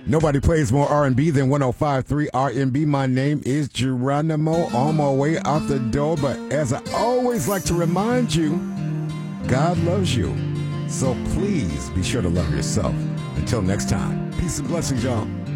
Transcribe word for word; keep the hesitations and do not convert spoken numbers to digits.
Nobody plays more R and B than one oh five point three R and B. My name is Geronimo, on my way out the door. But as I always like to remind you, God loves you. So please be sure to love yourself. Until next time, peace and blessings, y'all.